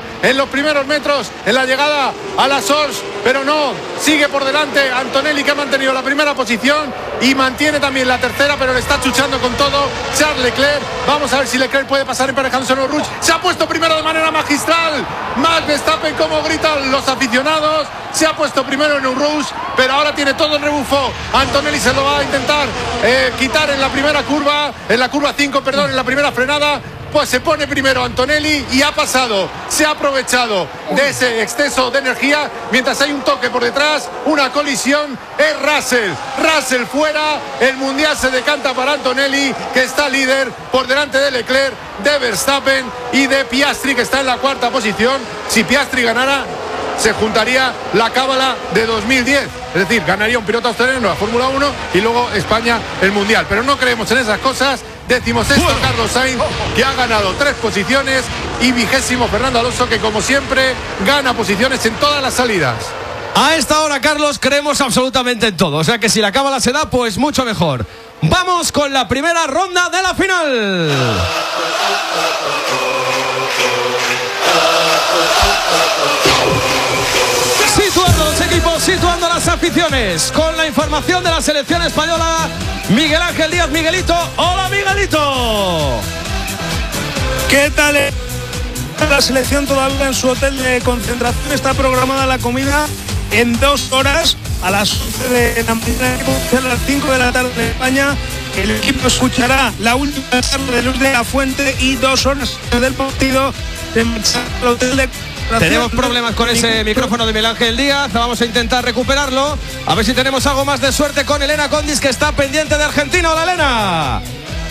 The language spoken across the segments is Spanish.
en los primeros metros, en la llegada a la Sors, pero no, sigue por delante Antonelli, que ha mantenido la primera posición y mantiene también la tercera, pero le está chuchando con todo Charles Leclerc. Vamos a ver si Leclerc puede pasar emparejándose en el Rouge. Se ha puesto primero de manera magistral Max Verstappen, como gritan los aficionados. Se ha puesto primero en el Rouge, pero ahora tiene todo el rebufo. Antonelli se lo va a intentar quitar en la primera curva, en la curva 5, perdón, en la primera frenada. Pues se pone primero Antonelli y ha pasado, se ha aprovechado de ese exceso de energía, mientras hay un toque por detrás, una colisión, es Russell fuera, el mundial se decanta para Antonelli, que está líder por delante de Leclerc, de Verstappen y de Piastri, que está en la cuarta posición. Si Piastri ganara, se juntaría la cábala de 2010, es decir, ganaría un piloto australiano la Fórmula 1 y luego España el mundial, pero no creemos en esas cosas. 16º Carlos Sainz, que ha ganado 3 posiciones, y 20º Fernando Alonso, que como siempre gana posiciones en todas las salidas. A esta hora, Carlos, creemos absolutamente en todo, o sea que si la cábala se da, pues mucho mejor. Vamos con la primera ronda de la final. Situando los equipos, situando las aficiones, con la información de la selección española, Miguel Ángel Díaz. Miguelito, hola Miguelito. ¿Qué tal? La selección todavía en su hotel de concentración. Está programada la comida en 2 horas, a las 11 de la mañana, a las 5 de la tarde en España. El equipo escuchará la última charla de Luis de la Fuente y 2 horas del partido de marchar al hotel de... Tenemos problemas con ese micrófono de Miguel Ángel Díaz. Vamos a intentar recuperarlo. A ver si tenemos algo más de suerte con Elena Condis, que está pendiente de Argentina. Hola, Elena.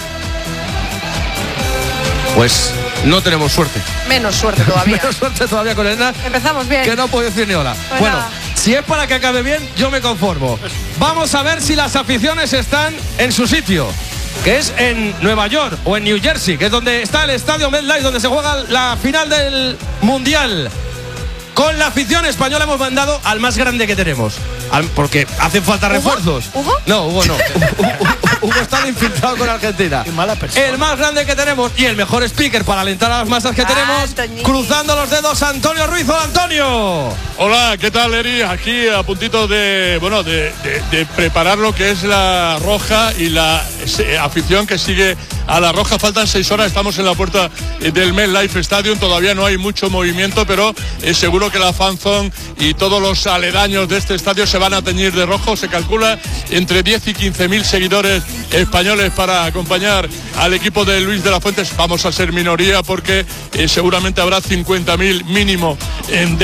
Pues no tenemos suerte. Menos suerte todavía. Menos suerte todavía con Elena. Empezamos bien. Que no puedo decir ni hola. Pues bueno, nada. si es para que acabe bien, yo me conformo. Vamos a ver si las aficiones están en su sitio, que es en Nueva York o en New Jersey, que es donde está el estadio MetLife, donde se juega la final del Mundial. Con la afición española hemos mandado al más grande que tenemos, porque hacen falta refuerzos. ¿Hugo? No, Hugo no. Hugo está infiltrado con Argentina. Qué mala persona. El más grande que tenemos y el mejor speaker para alentar a las masas que tenemos, Toñín. cruzando los dedos, Antonio Ruiz. Hola, Antonio. Hola, ¿qué tal, Eri? Aquí a puntito de preparar lo que es la Roja y la afición que sigue a la Roja. Faltan 6 horas, estamos en la puerta del MetLife Stadium. Todavía no hay mucho movimiento, pero seguro que la fanzone y todos los aledaños de este estadio se van a teñir de rojo. Se calcula entre 10 y 15.000 seguidores españoles para acompañar al equipo de Luis de la Fuente. Vamos a ser minoría porque seguramente habrá 50.000 mínimo de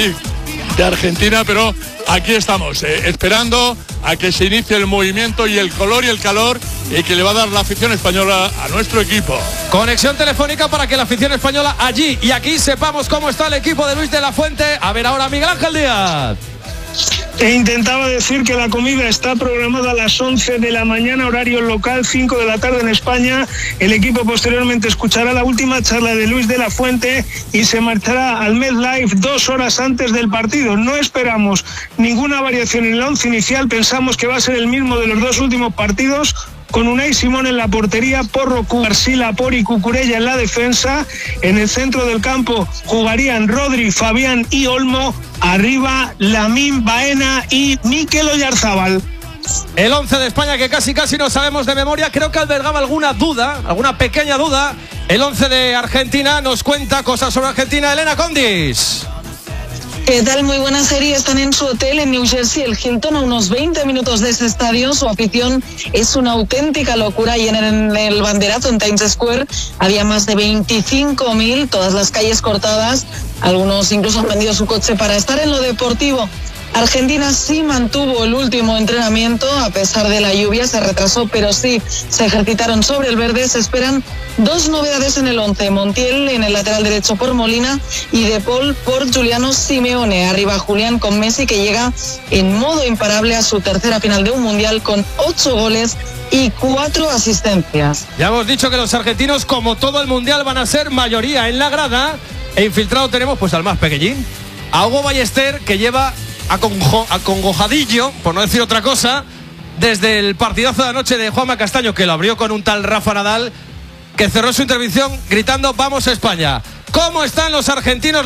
Argentina, pero aquí estamos esperando a que se inicie el movimiento y el color y el calor que le va a dar la afición española a nuestro equipo. Conexión telefónica para que la afición española allí y aquí sepamos cómo está el equipo de Luis de la Fuente. A ver ahora Miguel Ángel Díaz. E intentaba decir que la comida está programada a las 11 de la mañana, horario local, 5 de la tarde en España. El equipo posteriormente escuchará la última charla de Luis de la Fuente y se marchará al MetLife 2 horas antes del partido. No esperamos ninguna variación en el once inicial, pensamos que va a ser el mismo de los 2 últimos partidos, con Unai Simón en la portería, Porro, Arcila, Pori, Cucurella en la defensa. En el centro del campo jugarían Rodri, Fabián y Olmo. Arriba, Lamine, Baena y Mikel Oyarzábal. El 11 de España que casi no sabemos de memoria. Creo que albergaba alguna duda, alguna pequeña duda. El 11 de Argentina nos cuenta cosas sobre Argentina. Elena Condis. ¿Qué tal? Muy buena serie. Están en su hotel en New Jersey, el Hilton, a unos 20 minutos de ese estadio. Su afición es una auténtica locura y en el banderazo en Times Square había más de 25.000, todas las calles cortadas. Algunos incluso han vendido su coche para estar en lo deportivo. Argentina sí mantuvo el último entrenamiento a pesar de la lluvia, se retrasó, pero sí se ejercitaron sobre el verde. Se esperan 2 novedades en el 11, Montiel en el lateral derecho por Molina y De Paul por Giuliano Simeone. Arriba Julián con Messi, que llega en modo imparable a su tercera final de un mundial con 8 goles y 4 asistencias. Ya hemos dicho que los argentinos, como todo el mundial, van a ser mayoría en la grada. E infiltrado tenemos pues al más pequeñín, a Hugo Ballester, que lleva acongojadillo, por no decir otra cosa, desde el partidazo de anoche de Juanma Castaño, que lo abrió con un tal Rafa Nadal, que cerró su intervención gritando: ¡Vamos España! ¿Cómo están los argentinos?